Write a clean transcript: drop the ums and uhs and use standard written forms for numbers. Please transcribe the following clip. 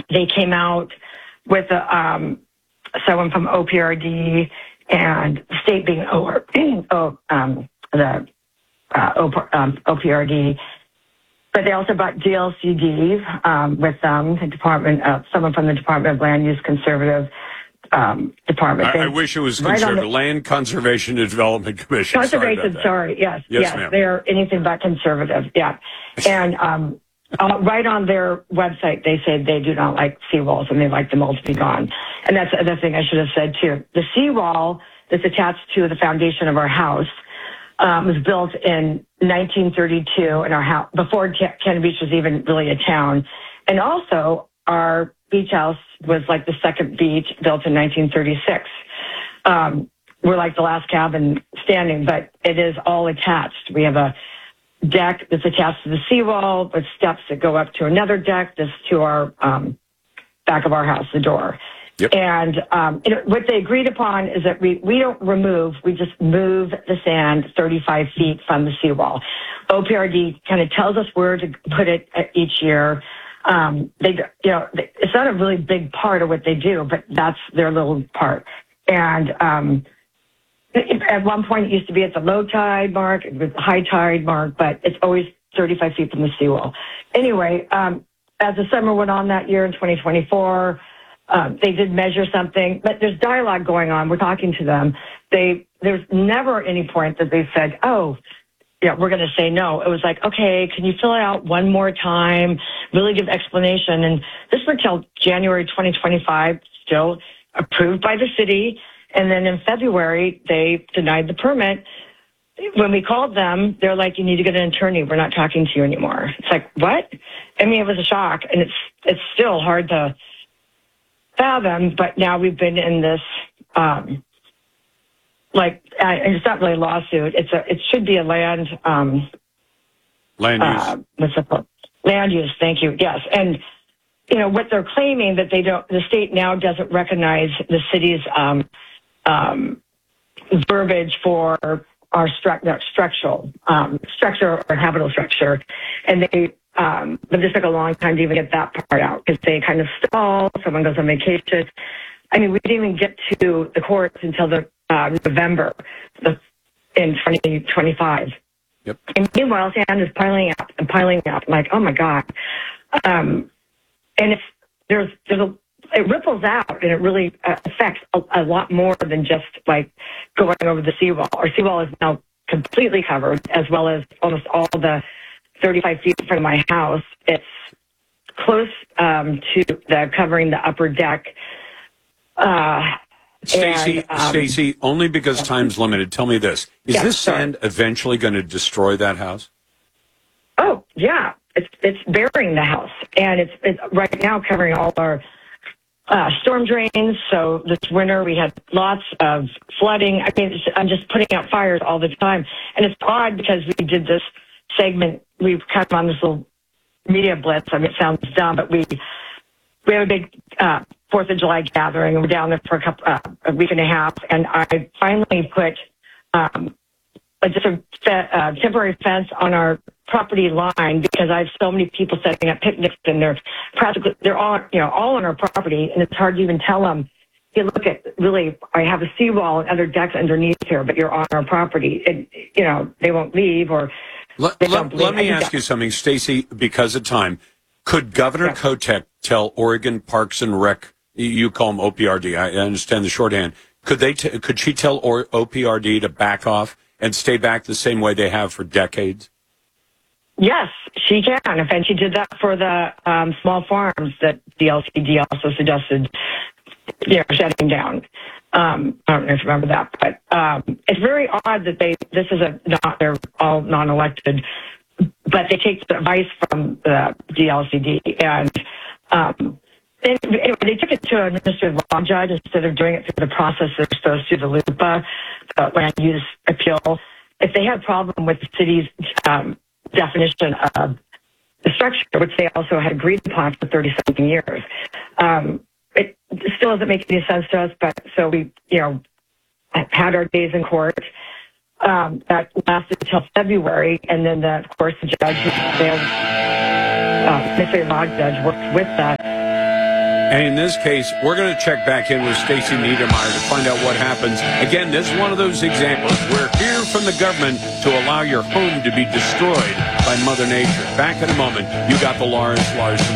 they came out with someone from OPRD and the state being OPRD. But they also brought DLCD with them, someone from the Department of Land Use Conservative Department. I wish it was conservative. Land Conservation and Development Commission. Conservation, yes. Ma'am. They're anything but conservative, yeah. And right on their website, they say they do not like seawalls and they like them all to be gone. And that's the other thing I should have said, too. The seawall that's attached to the foundation of our house was built in 1932 in our house, before Cannon Beach was even really a town. And also, our beach house was like the second beach built in 1936. We're like the last cabin standing, but it is all attached. We have a deck that's attached to the seawall with steps that go up to another deck that's to our back of our house, the door. Yep. And what they agreed upon is that we don't remove, we just move the sand 35 feet from the seawall. OPRD kind of tells us where to put it each year. It's not a really big part of what they do, but that's their little part. And at one point it used to be at the low tide mark, it was the high tide mark, but it's always 35 feet from the seawall. Anyway, as the summer went on that year in 2024, they did measure something, but there's dialogue going on. We're talking to them. There's never any point that they said, oh, yeah, we're going to say no. It was like, okay, can you fill it out one more time, really give explanation? And this was until January 2025, still approved by the city. And then in February, they denied the permit. When we called them, they're like, you need to get an attorney. We're not talking to you anymore. It's like, what? I mean, it was a shock. And it's still hard to fathom, but now we've been in this, it's not really a lawsuit. It should be a land use. What's it called? Land use. Thank you. Yes. And, what they're claiming that the state now doesn't recognize the city's, verbiage for our structure or habitable structure. And but this took a long time to even get that part out because they kind of stall. Someone goes on vacation. I mean, we didn't even get to the courts until November in 2025. Yep. And meanwhile, sand is piling up and piling up. Like, oh my God. And it ripples out and it really affects a lot more than just like going over the seawall. Our seawall is now completely covered, as well as almost all the 35 feet in front of my house. It's close to covering the upper deck. Stacy, only because time's limited, tell me this. Is this sand eventually going to destroy that house? Oh, yeah. It's burying the house. And it's right now covering all our storm drains. So this winter we had lots of flooding. I mean, I'm just putting out fires all the time. And it's odd because we did this segment. We've kind of on this little media blitz. I mean, it sounds dumb, but we have a big 4th of July gathering, and we're down there for a week and a half. And I finally put just a temporary fence on our property line because I have so many people setting up picnics, and they're all on our property, and it's hard to even tell them, hey, look at I have a seawall and other decks underneath here, but you're on our property, and they won't leave or. Let me ask you something, Stacy, because of time. Could Governor Kotek tell Oregon Parks and Rec, you call them OPRD, I understand the shorthand, could she tell OPRD to back off and stay back the same way they have for decades? Yes, she can. And she did that for the small farms that DLCD also suggested shutting down. I don't know if you remember that, but it's very odd that they're all non-elected, but they take the advice from the DLCD. And anyway, they took it to an administrative law judge instead of doing it through the process they're supposed to, the LUPA, the land use appeal. If they had a problem with the city's definition of the structure, which they also had agreed upon for 30-something years, it still doesn't make any sense to us, but so we, had our days in court. That lasted until February, and then, of course, the judge, the administrative law judge, worked with the And in this case, we're going to check back in with Stacey Niedermeyer to find out what happens. Again, this is one of those examples. We're here from the government to allow your home to be destroyed by Mother Nature. Back in a moment, you got the Lars Larson